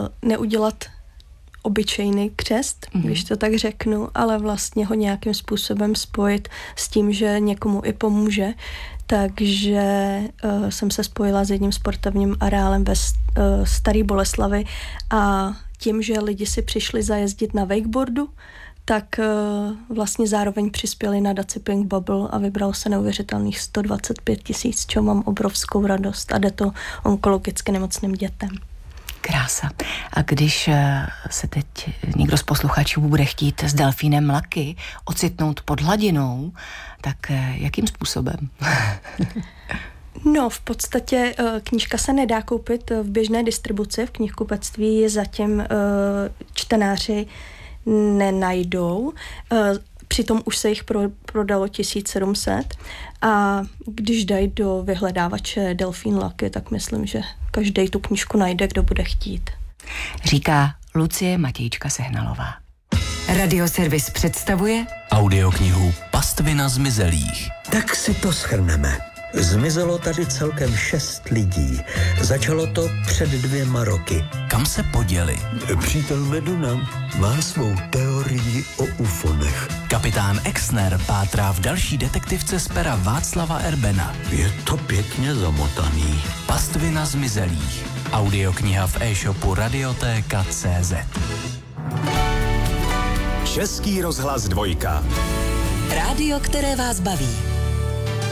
neudělat obyčejný křest, když to tak řeknu, ale vlastně ho nějakým způsobem spojit s tím, že někomu i pomůže. Takže jsem se spojila s jedním sportovním areálem ve Staré Boleslavi a tím, že lidi si přišli zajezdit na wakeboardu, tak vlastně zároveň přispěli na nadaci Pink Bubble a vybralo se neuvěřitelných 125 000, čeho mám obrovskou radost a jde to onkologicky nemocným dětem. Krása. A když se teď někdo z posluchačů bude chtít s delfínem Lucky ocitnout pod hladinou, tak jakým způsobem? No, v podstatě knížka se nedá koupit v běžné distribuci, v knihkupectví je zatím čtenáři nenajdou. Přitom už se jich prodalo 1700 a když dají do vyhledávače Delfín Lucky, tak myslím, že každý tu knížku najde, kdo bude chtít. Říká Lucie Matějčka Sehnalová. Radioservis představuje audioknihu Pastvina zmizelých. Tak si to shrneme. Zmizelo tady celkem 6 lidí. Začalo to před 2 roky. Kam se poděli? Přítel Meduna má svou teorii o ufonech. Kapitán Exner pátrá v další detektivce z pera Václava Erbena. Je to pěkně zamotaný. Pastvina zmizelých. Audiokniha v e-shopu Radiotéka.cz. Český rozhlas 2. rádio, které vás baví.